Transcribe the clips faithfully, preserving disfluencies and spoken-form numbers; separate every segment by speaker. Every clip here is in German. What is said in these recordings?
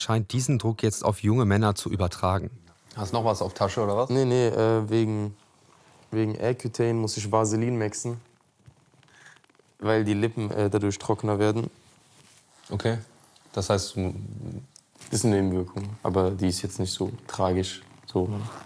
Speaker 1: scheint diesen Druck jetzt auf junge Männer zu übertragen.
Speaker 2: Hast du noch was auf Tasche oder was?
Speaker 3: Nee, nee, äh, wegen, wegen Accutane muss ich Vaseline mixen, weil die Lippen äh, dadurch trockener werden.
Speaker 2: Okay, das heißt, du...
Speaker 3: Das ist eine Nebenwirkung, aber die ist jetzt nicht so tragisch. So.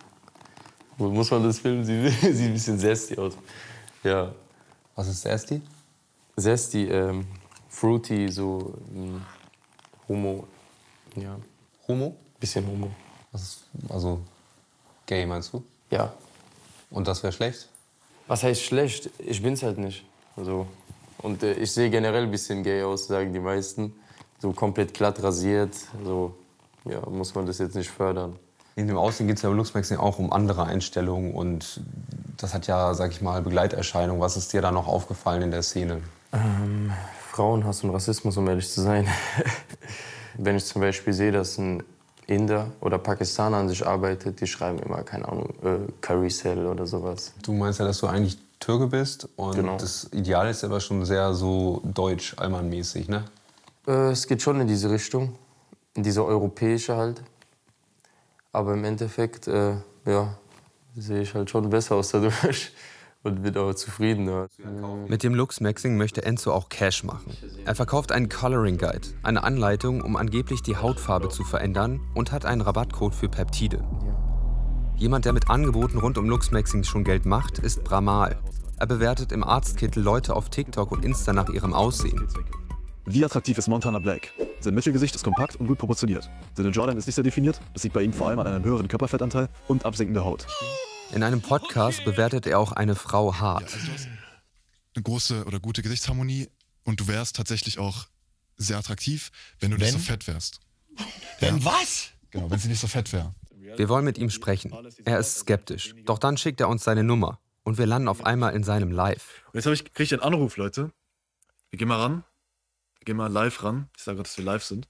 Speaker 3: Muss man das filmen? Sie sieht ein bisschen zesty aus. Ja.
Speaker 2: Was ist zesty?
Speaker 3: Zesty, ähm, fruity, so ähm, Homo. Ja.
Speaker 2: Homo?
Speaker 3: Bisschen Homo.
Speaker 2: Was ist, also gay meinst du?
Speaker 3: Ja.
Speaker 2: Und das wäre schlecht?
Speaker 3: Was heißt schlecht? Ich bin's halt nicht. Also, und äh, ich sehe generell ein bisschen gay aus, sagen die meisten. So komplett glatt rasiert. So, ja, muss man das jetzt nicht fördern.
Speaker 2: In dem Aussehen geht es ja beim Luxmaxing auch um andere Einstellungen und das hat ja, sag ich mal, Begleiterscheinungen. Was ist dir da noch aufgefallen in der Szene?
Speaker 3: Ähm, Frauenhass und Rassismus, um ehrlich zu sein. Wenn ich zum Beispiel sehe, dass ein Inder oder Pakistaner an sich arbeitet, die schreiben immer, keine Ahnung, äh, Curry Cell oder sowas.
Speaker 2: Du meinst ja, dass du eigentlich Türke bist und
Speaker 3: Genau.
Speaker 2: das Ideal ist aber schon sehr so deutsch-allmann-mäßig, ne?
Speaker 3: Äh, es geht schon in diese Richtung, in diese europäische halt. Aber im Endeffekt, äh, ja, sehe ich halt schon besser aus dadurch und bin auch zufriedener.
Speaker 1: Mit dem Luxmaxing möchte Enzo auch Cash machen. Er verkauft einen Coloring Guide, eine Anleitung, um angeblich die Hautfarbe zu verändern, und hat einen Rabattcode für Peptide. Jemand, der mit Angeboten rund um Luxmaxing schon Geld macht, ist Bramal. Er bewertet im Arztkittel Leute auf TikTok und Insta nach ihrem Aussehen.
Speaker 4: Wie attraktiv ist Montana Black? Sein Mittelgesicht ist kompakt und gut proportioniert. Seine Jawline ist nicht sehr definiert. Das liegt bei ihm vor allem an einem höheren Körperfettanteil und absinkender Haut.
Speaker 1: In einem Podcast bewertet er auch eine Frau hart.
Speaker 5: Also du hast eine große oder gute Gesichtsharmonie und du wärst tatsächlich auch sehr attraktiv, wenn du nicht so fett wärst.
Speaker 6: Wenn
Speaker 5: Ja.
Speaker 6: was?
Speaker 5: Genau, wenn sie nicht so fett wäre.
Speaker 1: Wir wollen mit ihm sprechen. Er ist skeptisch. Doch dann schickt er uns seine Nummer. Und wir landen auf einmal in seinem Live.
Speaker 4: Und jetzt ich, kriege ich einen Anruf, Leute. Wir gehen mal ran. Wir gehen mal live ran. Ich sage gerade, dass wir live sind.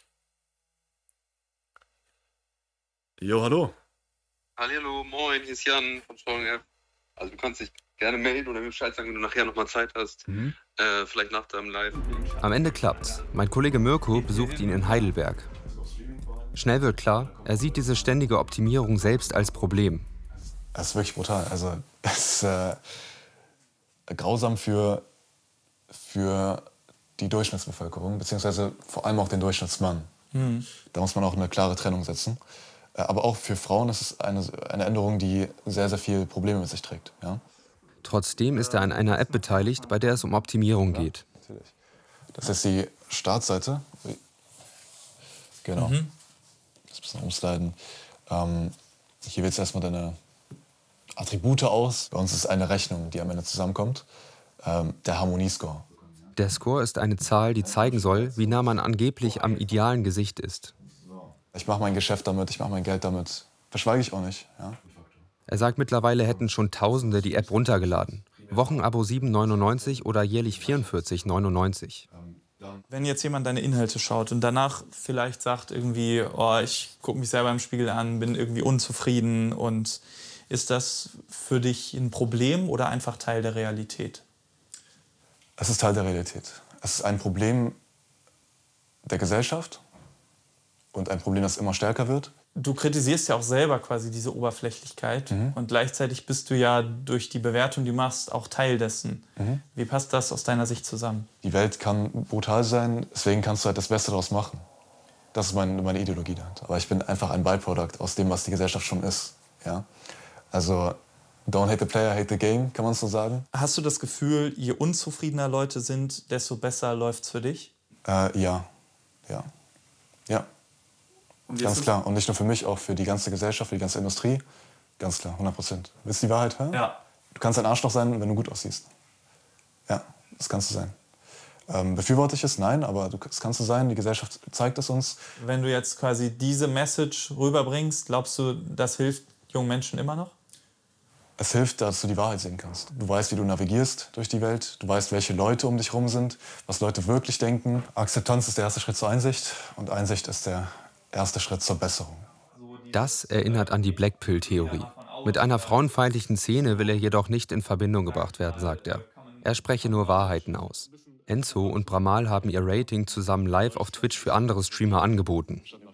Speaker 4: Jo, hallo.
Speaker 7: Hallo, moin, hier ist Jan von Steuerung F. Also du kannst dich gerne melden oder mir Bescheid sagen, wenn du nachher nochmal Zeit hast.
Speaker 4: Mhm.
Speaker 7: Äh, vielleicht nach deinem Live.
Speaker 1: Am Ende klappt's. Mein Kollege Mirko besucht ihn in Heidelberg. Schnell wird klar, er sieht diese ständige Optimierung selbst als Problem.
Speaker 5: Das ist wirklich brutal. Also es ist äh, grausam für, für die Durchschnittsbevölkerung, beziehungsweise vor allem auch den Durchschnittsmann.
Speaker 4: Mhm.
Speaker 5: Da muss man auch eine klare Trennung setzen. Äh, aber auch für Frauen ist es eine, eine Änderung, die sehr, sehr viele Probleme mit sich trägt. Ja?
Speaker 1: Trotzdem ist er an einer App beteiligt, bei der es um Optimierung geht.
Speaker 5: Natürlich. Das ist die Startseite. Genau.
Speaker 4: Mhm.
Speaker 5: Das ein bisschen umsliden. Ähm, hier wählst du erstmal deine Attribute aus. Bei uns ist es eine Rechnung, die am Ende zusammenkommt. Ähm, der Harmoniescore.
Speaker 1: Der Score ist eine Zahl, die zeigen soll, wie nah man angeblich am idealen Gesicht ist.
Speaker 5: Ich mache mein Geschäft damit, ich mache mein Geld damit. Verschweige ich auch nicht. Ja?
Speaker 1: Er sagt, mittlerweile hätten schon Tausende die App runtergeladen. Wochenabo sieben neunundneunzig oder jährlich vierundvierzig neunundneunzig.
Speaker 8: Wenn jetzt jemand deine Inhalte schaut und danach vielleicht sagt irgendwie, oh, ich gucke mich selber im Spiegel an, bin irgendwie unzufrieden, und ist das für dich ein Problem oder einfach Teil der Realität?
Speaker 5: Es ist Teil der Realität. Es ist ein Problem der Gesellschaft und ein Problem, das immer stärker wird.
Speaker 8: Du kritisierst ja auch selber quasi diese Oberflächlichkeit,
Speaker 5: Mhm.
Speaker 8: und gleichzeitig bist du ja durch die Bewertung, die du machst, auch Teil dessen.
Speaker 5: Mhm.
Speaker 8: Wie passt das aus deiner Sicht zusammen?
Speaker 5: Die Welt kann brutal sein, deswegen kannst du halt das Beste daraus machen. Das ist mein, meine Ideologie dahinter. Aber ich bin einfach ein Byproduct aus dem, was die Gesellschaft schon ist. Ja? Also, don't hate the player, hate the game, kann man so sagen.
Speaker 8: Hast du das Gefühl, je unzufriedener Leute sind, desto besser läuft's für dich?
Speaker 5: Äh, ja, ja, ja,
Speaker 8: Und
Speaker 5: ganz
Speaker 8: ist-
Speaker 5: klar. Und nicht nur für mich, auch für die ganze Gesellschaft, für die ganze Industrie. Ganz klar, hundert Prozent. Willst du die Wahrheit hören?
Speaker 8: Ja.
Speaker 5: Du kannst ein Arschloch sein, wenn du gut aussiehst. Ja, das kannst du sein. Ähm, befürworte ich es? Nein, aber du, das kannst du sein. Die Gesellschaft zeigt es uns.
Speaker 8: Wenn du jetzt quasi diese Message rüberbringst, glaubst du, das hilft jungen Menschen immer noch?
Speaker 5: Es hilft, dass du die Wahrheit sehen kannst. Du weißt, wie du navigierst durch die Welt. Du weißt, welche Leute um dich herum sind, was Leute wirklich denken. Akzeptanz ist der erste Schritt zur Einsicht und Einsicht ist der erste Schritt zur Besserung.
Speaker 1: Das erinnert an die Blackpill-Theorie. Mit einer frauenfeindlichen Szene will er jedoch nicht in Verbindung gebracht werden, sagt er. Er spreche nur Wahrheiten aus. Enzo und Bramal haben ihr Rating zusammen live auf Twitch für andere Streamer angeboten.